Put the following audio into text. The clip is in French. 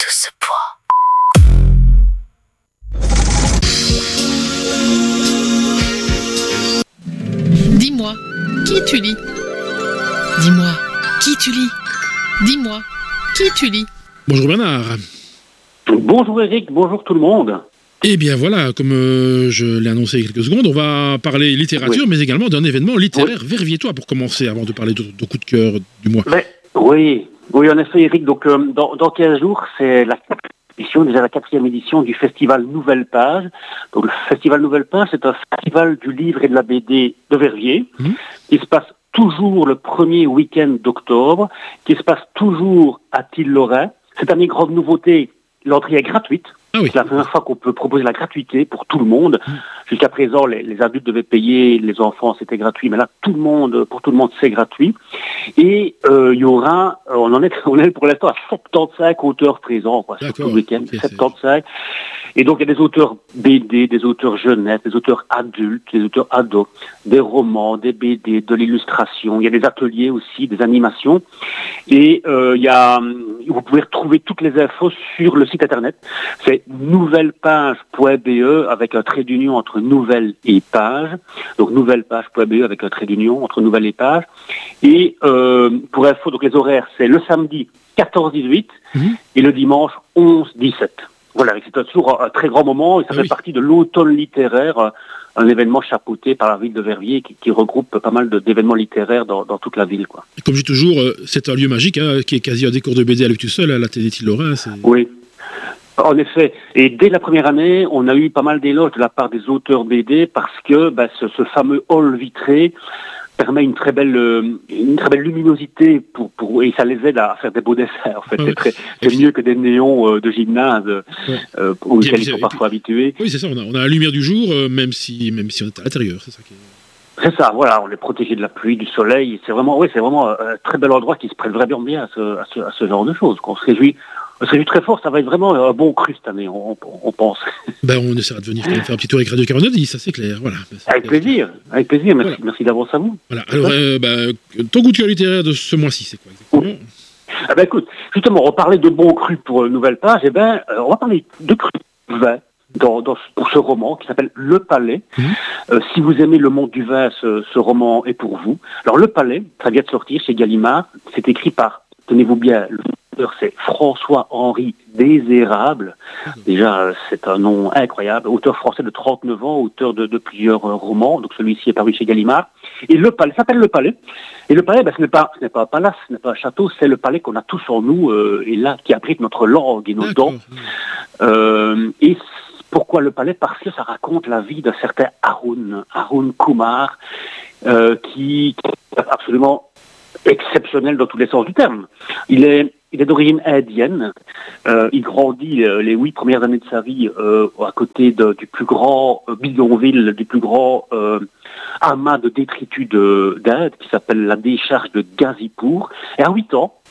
tout ce poids. Dis-moi, qui tu lis? Dis-moi, qui tu lis? Dis-moi, qui tu lis? Bonjour Bernard. Bonjour Eric, bonjour tout le monde. Eh bien voilà, comme je l'ai annoncé il y a quelques secondes, on va parler littérature, mais également d'un événement littéraire verviétois pour commencer, avant de parler de coup de cœur du mois. Oui, en effet Eric, donc dans 15 jours, c'est la quatrième édition du festival Nouvelle Page. Donc le festival Nouvelle Page, c'est un festival du livre et de la BD de Verviers, qui se passe toujours le premier week-end d'octobre, qui se passe toujours à Tille-Lorrain. Cette année, grande nouveauté, l'entrée est gratuite. Ah oui. C'est la première fois qu'on peut proposer la gratuité pour tout le monde. Jusqu'à présent, les adultes devaient payer, les enfants c'était gratuit, mais là pour tout le monde c'est gratuit. Et il y aura, on est pour l'instant à 75 auteurs présents sur tout le week-end, okay, 75. Et donc il y a des auteurs BD, des auteurs jeunesse, des auteurs adultes, des auteurs ados, des romans, des BD, de l'illustration. Il y a des ateliers aussi, des animations. Et vous pouvez retrouver toutes les infos sur le site internet. C'est nouvellepage.be avec un trait d'union entre nouvelle et page. Donc nouvellepage.be avec un trait d'union entre nouvelle et page. Et pour info, donc les horaires, c'est le samedi 14-18 et le dimanche 11-17. Voilà, c'est toujours un très grand moment et ça fait partie de l'automne littéraire, un événement chapeauté par la ville de Verviers qui regroupe pas mal d'événements littéraires dans toute la ville, quoi. Comme je dis toujours, c'est un lieu magique qui est quasi un décor de BD à lui tout seul, à la télé Tille-Lorrain. Oui. En effet, et dès la première année, on a eu pas mal d'éloges de la part des auteurs BD parce que ce fameux hall vitré permet une très belle luminosité et ça les aide à faire des beaux dessins. En fait, c'est mieux que des néons de gymnase auxquels ils sont parfois habitués. Oui, c'est ça. On a la lumière du jour, même si on est à l'intérieur. C'est ça qui est... C'est ça, voilà, on est protégé de la pluie, du soleil. C'est vraiment un très bel endroit qui se prête vraiment bien à ce genre de choses. On se réjouit très fort, ça va être vraiment un bon cru cette année, on pense. On essaiera de venir faire un petit tour avec Radio Caronodie, ça c'est clair. Voilà. Avec plaisir, merci d'avance à vous. Voilà. Alors, ton coup de cœur littéraire de ce mois-ci, c'est quoi exactement? Écoute, justement, on parlait de bon cru pour Nouvelle Page, on va parler de cru vin pour ce roman qui s'appelle Le Palais. Si vous aimez le monde du vin, ce roman est pour vous. Alors Le Palais, ça vient de sortir chez Gallimard, c'est écrit par, tenez-vous bien, c'est François-Henri Désérable. Déjà, c'est un nom incroyable. Auteur français de 39 ans, auteur de plusieurs romans. Donc celui-ci est paru chez Gallimard. Et Le Palais s'appelle Le Palais. Et Le Palais, ce n'est pas un palace, ce n'est pas un château, c'est le palais qu'on a tous en nous, et là, qui abrite notre langue et nos dents. Et pourquoi Le Palais? Parce que ça raconte la vie d'un certain Haroun Kumar, qui est absolument exceptionnel dans tous les sens du terme. Il est d'origine indienne. Il grandit les 8 premières années de sa vie à côté du plus grand bidonville, du plus grand amas de détritus d'Inde qui s'appelle la décharge de Ghazipur. Et à 8 ans,